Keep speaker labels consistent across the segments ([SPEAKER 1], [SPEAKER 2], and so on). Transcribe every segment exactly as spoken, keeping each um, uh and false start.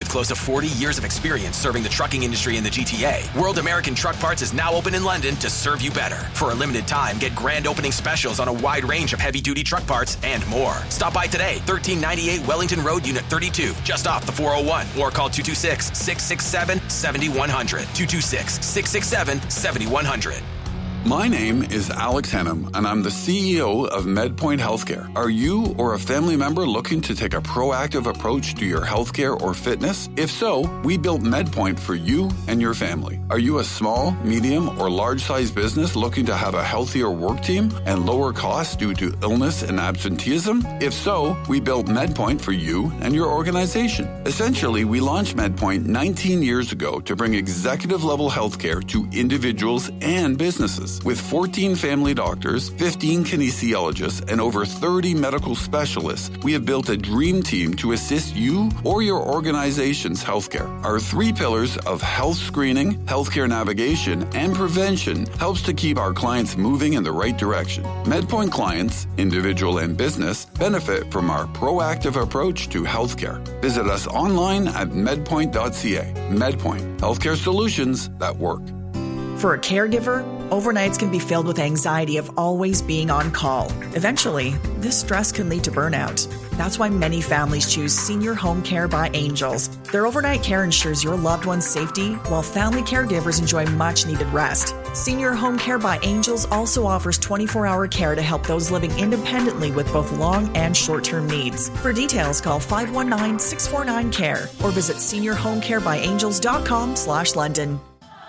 [SPEAKER 1] With close to forty years of experience serving the trucking industry in the G T A, World American Truck Parts is now open in London to serve you better. For a limited time, get grand opening specials on a wide range of heavy-duty truck parts and more. Stop by today, thirteen ninety-eight Wellington Road, Unit thirty-two, just off the four oh one, or call two two six, six six seven, seven one zero zero, two two six, six six seven, seven one zero zero.
[SPEAKER 2] My name is Alex Henham, and I'm the C E O of MedPoint Healthcare. Are you or a family member looking to take a proactive approach to your healthcare or fitness? If so, we built MedPoint for you and your family. Are you a small, medium, or large-sized business looking to have a healthier work team and lower costs due to illness and absenteeism? If so, we built MedPoint for you and your organization. Essentially, we launched MedPoint nineteen years ago to bring executive-level healthcare to individuals and businesses. With fourteen family doctors, fifteen kinesiologists, and over thirty medical specialists, we have built a dream team to assist you or your organization's healthcare. Our three pillars of health screening, healthcare navigation, and prevention helps to keep our clients moving in the right direction. MedPoint clients, individual and business, benefit from our proactive approach to healthcare. Visit us online at medpoint dot c a. MedPoint, healthcare solutions that work.
[SPEAKER 3] For a caregiver, overnights can be filled with anxiety of always being on call. Eventually, this stress can lead to burnout. That's why many families choose Senior Home Care by Angels. Their overnight care ensures your loved one's safety, while family caregivers enjoy much-needed rest. Senior Home Care by Angels also offers twenty-four hour care to help those living independently with both long and short-term needs. For details, call five one nine, six four nine, C A R E or visit senior home care by angels dot com slash London.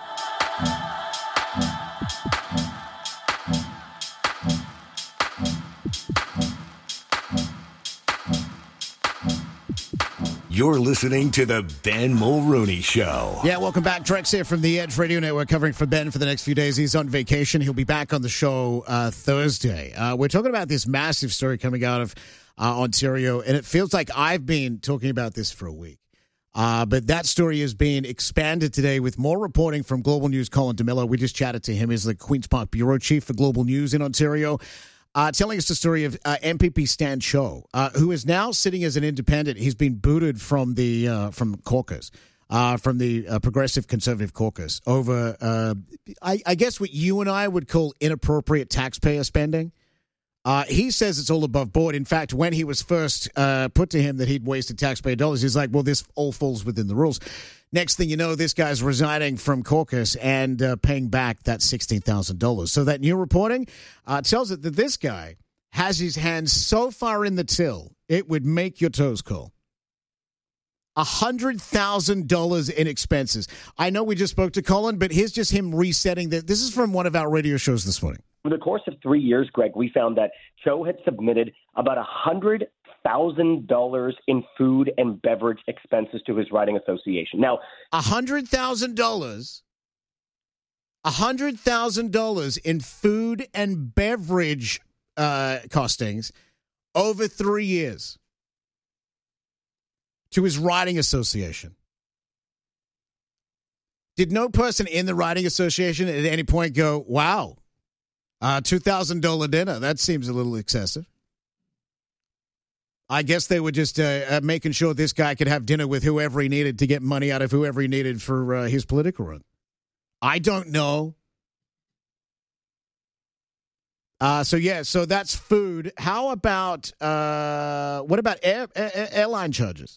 [SPEAKER 4] You're listening to the Ben Mulrooney Show.
[SPEAKER 5] Yeah, welcome back. Trex here from the Edge Radio Network, covering for Ben for the next few days. He's on vacation. He'll be back on the show uh, Thursday. Uh, we're talking about this massive story coming out of uh, Ontario, and it feels like I've been talking about this for a week. Uh, but that story is being expanded today with more reporting from Global News' Colin DeMillo. We just chatted to him. He's the Queen's Park Bureau Chief for Global News in Ontario. Uh, telling us the story of uh, M P P Stan Cho, uh, who is now sitting as an independent. He's been booted from the uh, from caucus, uh, from the uh, Progressive Conservative caucus over, uh, I, I guess, what you and I would call inappropriate taxpayer spending. Uh, he says it's all above board. In fact, when he was first uh, put to him that he'd wasted taxpayer dollars, he's like, well, this all falls within the rules. Next thing you know, this guy's resigning from caucus and uh, paying back that sixteen thousand dollars. So that new reporting uh, tells it that this guy has his hands so far in the till, it would make your toes curl. one hundred thousand dollars in expenses. I know we just spoke to Colin, but here's just him resetting that. This is from one of our radio shows this morning.
[SPEAKER 6] Over the course of three years, Greg, we found that Cho had submitted about one hundred thousand dollars in food and beverage expenses to his riding association. Now,
[SPEAKER 5] one hundred thousand dollars, one hundred thousand dollars in food and beverage uh, costings over three years to his riding association. Did no person in the riding association at any point go, wow, uh, two thousand dollars dinner, that seems a little excessive? I guess they were just uh, uh, making sure this guy could have dinner with whoever he needed to get money out of whoever he needed for uh, his political run. I don't know. Uh, so, yeah, so that's food. How about, uh, what about air, air, airline charges?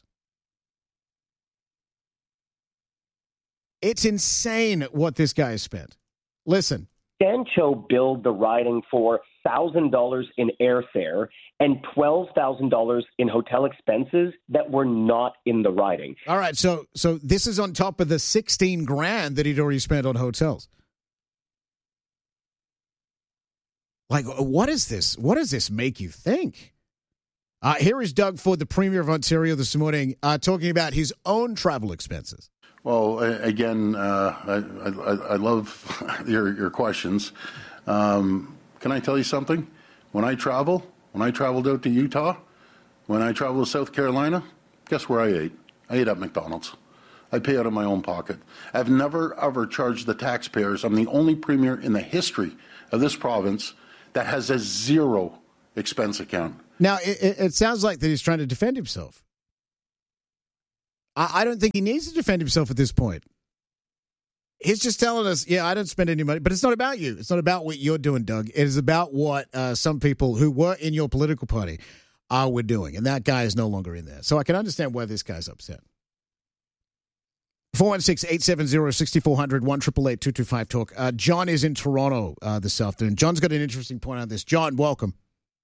[SPEAKER 5] It's insane what this guy has spent. Listen.
[SPEAKER 6] Stan Cho billed the riding for one thousand dollars in airfare and twelve thousand dollars in hotel expenses that were not in the riding.
[SPEAKER 5] All right, so so this is on top of the sixteen grand that he'd already spent on hotels. Like, what is this? What does this make you think? Uh, here is Doug Ford, the Premier of Ontario, this morning, uh, talking about his own travel expenses.
[SPEAKER 7] Well, again, uh, I, I, I love your, your questions. Um, can I tell you something? When I travel, when I traveled out to Utah, when I traveled to South Carolina, guess where I ate? I ate at McDonald's. I pay out of my own pocket. I've never, ever charged the taxpayers. I'm the only premier in the history of this province that has a zero expense account.
[SPEAKER 5] Now, it, it sounds like that he's trying to defend himself. I, I don't think he needs to defend himself at this point. He's just telling us, yeah, I don't spend any money. But it's not about you. It's not about what you're doing, Doug. It is about what uh, some people who were in your political party uh, were doing. And that guy is no longer in there. So I can understand why this guy's upset. four one six, eight seven zero, six four zero zero, one eight eight eight, two two five, talk. Uh, John is in Toronto uh, this afternoon. John's got an interesting point on this. John, welcome.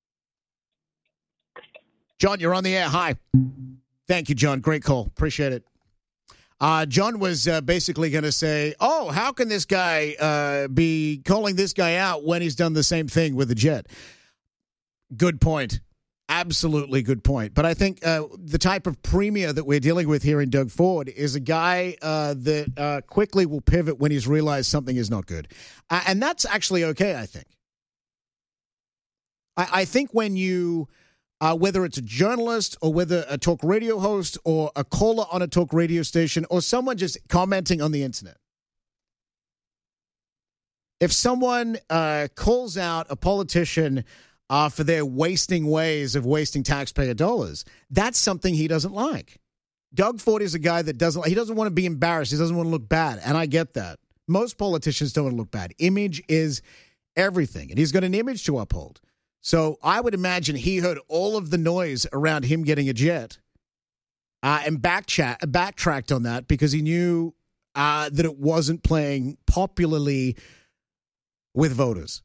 [SPEAKER 5] John, you're on the air. Hi. Thank you, John. Great call. Appreciate it. Uh, John was uh, basically going to say, oh, how can this guy uh, be calling this guy out when he's done the same thing with the jet? Good point. Absolutely good point. But I think uh, the type of premier that we're dealing with here in Doug Ford is a guy uh, that uh, quickly will pivot when he's realized something is not good. Uh, and that's actually okay, I think. I, I think when you... Uh, whether it's a journalist or whether a talk radio host or a caller on a talk radio station or someone just commenting on the internet. If someone uh, calls out a politician uh, for their wasting ways of wasting taxpayer dollars, that's something he doesn't like. Doug Ford is a guy that doesn't, he doesn't want to be embarrassed. He doesn't want to look bad. And I get that. Most politicians don't want to look bad. Image is everything. And he's got an image to uphold. So I would imagine he heard all of the noise around him getting a jet uh, and back chat, backtracked on that because he knew uh, that it wasn't playing popularly with voters.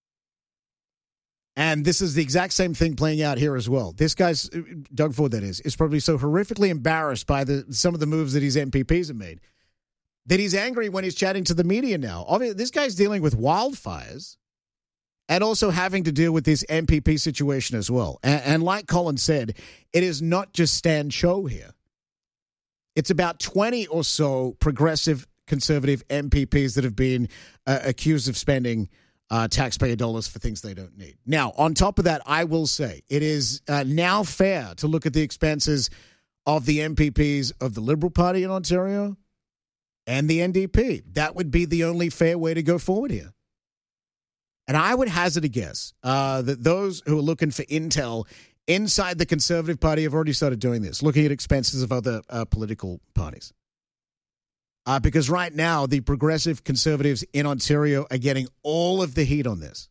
[SPEAKER 5] And this is the exact same thing playing out here as well. This guy's, Doug Ford that is, is probably so horrifically embarrassed by the some of the moves that his M P Ps have made that he's angry when he's chatting to the media now. Obviously, this guy's dealing with wildfires. And also having to deal with this M P P situation as well. And, and like Colin said, it is not just Stan Cho here. It's about twenty or so progressive conservative M P Ps that have been uh, accused of spending uh, taxpayer dollars for things they don't need. Now, on top of that, I will say it is uh, now fair to look at the expenses of the M P Ps of the Liberal Party in Ontario and the N D P. That would be the only fair way to go forward here. And I would hazard a guess uh, that those who are looking for intel inside the Conservative Party have already started doing this, looking at expenses of other uh, political parties. Uh, because right now, the progressive Conservatives in Ontario are getting all of the heat on this.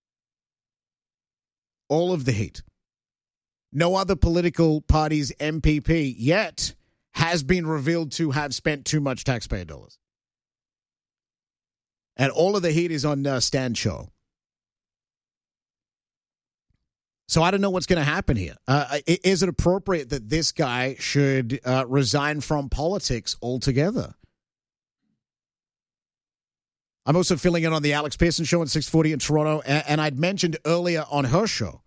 [SPEAKER 5] All of the heat. No other political party's M P P yet has been revealed to have spent too much taxpayer dollars. And all of the heat is on uh, Stan Cho. So I don't know what's going to happen here. Uh, is it appropriate that this guy should uh, resign from politics altogether? I'm also filling in on the Alex Pearson show on six forty in Toronto, and, and I'd mentioned earlier on her show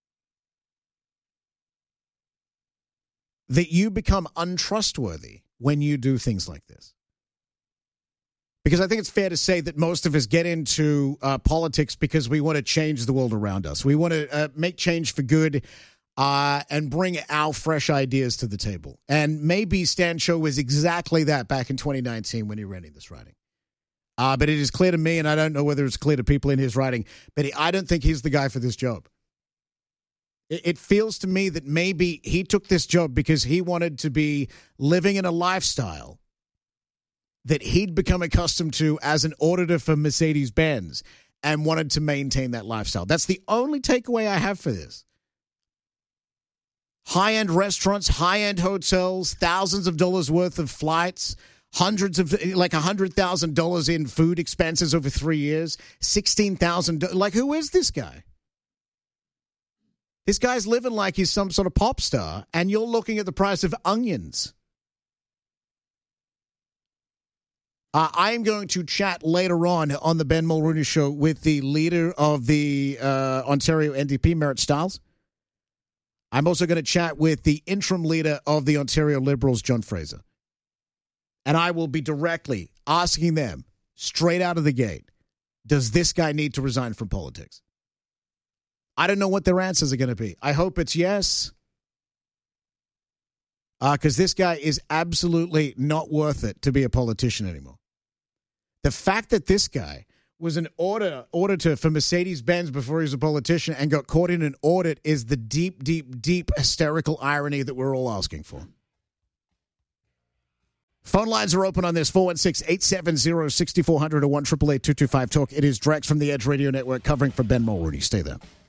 [SPEAKER 5] that you become untrustworthy when you do things like this. Because I think it's fair to say that most of us get into uh, politics because we want to change the world around us. We want to uh, make change for good uh, and bring our fresh ideas to the table. And maybe Stan Cho was exactly that back in twenty nineteen when he ran in this riding. Uh, but it is clear to me, and I don't know whether it's clear to people in his riding, but he, I don't think he's the guy for this job. It, it feels to me that maybe he took this job because he wanted to be living in a lifestyle that he'd become accustomed to as an auditor for Mercedes-Benz and wanted to maintain that lifestyle. That's the only takeaway I have for this. High-end restaurants, high-end hotels, thousands of dollars worth of flights, hundreds of, like one hundred thousand dollars in food expenses over three years, sixteen thousand dollars. Like, who is this guy? This guy's living like he's some sort of pop star, and you're looking at the price of onions. Uh, I am going to chat later on on the Ben Mulrooney Show with the leader of the uh, Ontario N D P, Merritt Stiles. I'm also going to chat with the interim leader of the Ontario Liberals, John Fraser. And I will be directly asking them, straight out of the gate, does this guy need to resign from politics? I don't know what their answers are going to be. I hope it's yes. Because uh, this guy is absolutely not worth it to be a politician anymore. The fact that this guy was an auditor, auditor for Mercedes-Benz before he was a politician and got caught in an audit is the deep, deep, deep hysterical irony that we're all asking for. Phone lines are open on this, four one six, eight seven zero, six four zero zero or one eight eight eight, two two five, talk. It is Drex from the Edge Radio Network covering for Ben Mulrooney. Stay there.